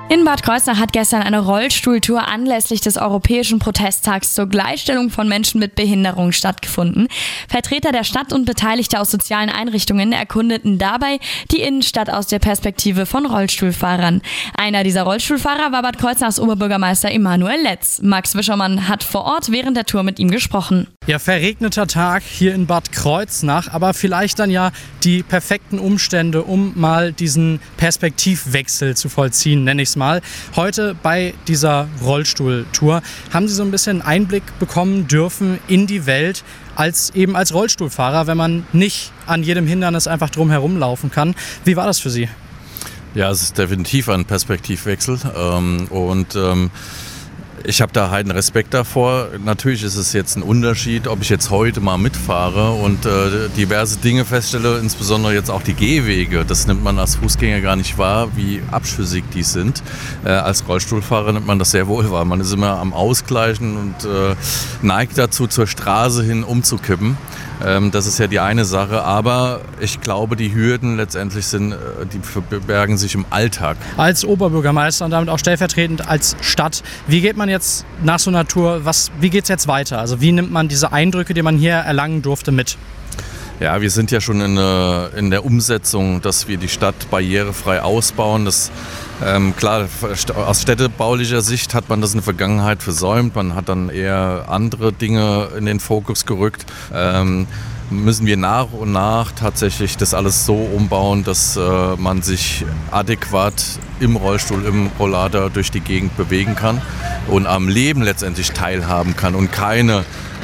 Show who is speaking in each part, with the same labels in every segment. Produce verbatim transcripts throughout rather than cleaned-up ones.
Speaker 1: In Bad Kreuznach hat gestern eine Rollstuhltour anlässlich des Europäischen Protesttags zur Gleichstellung von Menschen mit Behinderung stattgefunden. Vertreter der Stadt und Beteiligte aus sozialen Einrichtungen erkundeten dabei die Innenstadt aus der Perspektive von Rollstuhlfahrern. Einer dieser Rollstuhlfahrer war Bad Kreuznachs Oberbürgermeister Emanuel Letz. Max Wischermann hat vor Ort während der Tour mit ihm gesprochen.
Speaker 2: Ja, verregneter Tag hier in Bad Kreuznach, aber vielleicht dann ja die perfekten Umstände, um mal diesen Perspektivwechsel zu vollziehen, nenne ich es mal. Heute bei dieser Rollstuhltour haben Sie so ein bisschen Einblick bekommen dürfen in die Welt als eben als Rollstuhlfahrer, wenn man nicht an jedem Hindernis einfach drum herum laufen kann. Wie war das für Sie?
Speaker 3: Ja, es ist definitiv ein Perspektivwechsel ähm, und ähm, ich habe da heiden Respekt davor. Natürlich ist es jetzt ein Unterschied, ob ich jetzt heute mal mitfahre und äh, diverse Dinge feststelle, insbesondere jetzt auch die Gehwege. Das nimmt man als Fußgänger gar nicht wahr, wie abschüssig die sind. Äh, als Rollstuhlfahrer nimmt man das sehr wohl wahr. Man ist immer am Ausgleichen und äh, neigt dazu, zur Straße hin umzukippen. Ähm, das ist ja die eine Sache, aber ich glaube, die Hürden letztendlich sind, die verbergen sich im Alltag.
Speaker 2: Als Oberbürgermeister und damit auch stellvertretend als Stadt, wie geht man jetzt nach so einer Tour, was, wie geht es jetzt weiter? Also wie nimmt man diese Eindrücke, die man hier erlangen durfte, mit?
Speaker 3: Ja, wir sind ja schon in, in der Umsetzung, dass wir die Stadt barrierefrei ausbauen. Das, ähm, klar, aus städtebaulicher Sicht hat man das in der Vergangenheit versäumt. Man hat dann eher andere Dinge in den Fokus gerückt. Ähm, müssen wir nach und nach tatsächlich das alles so umbauen, dass äh, man sich adäquat im Rollstuhl, im Rollator durch die Gegend bewegen kann und am Leben letztendlich teilhaben kann und keine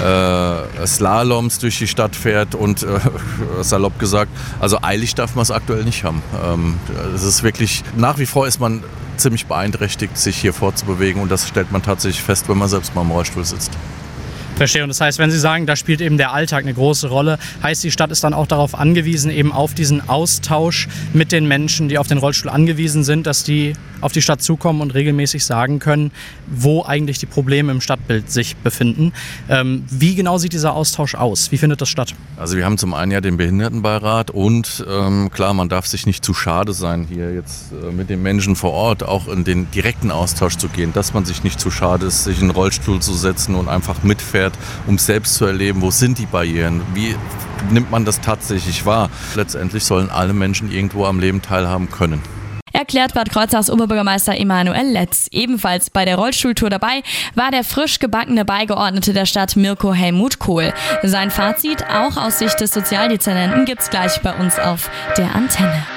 Speaker 3: äh, Slaloms durch die Stadt fährt und äh, salopp gesagt, also eilig darf man es aktuell nicht haben. Ähm, es ist wirklich, nach wie vor ist man ziemlich beeinträchtigt, sich hier fortzubewegen und das stellt man tatsächlich fest, wenn man selbst mal im Rollstuhl sitzt.
Speaker 2: Verstehe. Und das heißt, wenn Sie sagen, da spielt eben der Alltag eine große Rolle, heißt, die Stadt ist dann auch darauf angewiesen, eben auf diesen Austausch mit den Menschen, die auf den Rollstuhl angewiesen sind, dass die auf die Stadt zukommen und regelmäßig sagen können, wo eigentlich die Probleme im Stadtbild sich befinden. Ähm, wie genau sieht dieser Austausch aus? Wie findet das statt?
Speaker 3: Also wir haben zum einen ja den Behindertenbeirat und ähm, klar, man darf sich nicht zu schade sein, hier jetzt äh, mit den Menschen vor Ort auch in den direkten Austausch zu gehen, dass man sich nicht zu schade ist, sich in den Rollstuhl zu setzen und einfach mitfährt, um selbst zu erleben, wo sind die Barrieren, wie nimmt man das tatsächlich wahr. Letztendlich sollen alle Menschen irgendwo am Leben teilhaben können.
Speaker 1: Erklärt Bad Kreuznachs Oberbürgermeister Emanuel Letz. Ebenfalls bei der Rollstuhltour dabei war der frisch gebackene Beigeordnete der Stadt Mirko Helmut Kohl. Sein Fazit, auch aus Sicht des Sozialdezernenten, gibt's gleich bei uns auf der Antenne.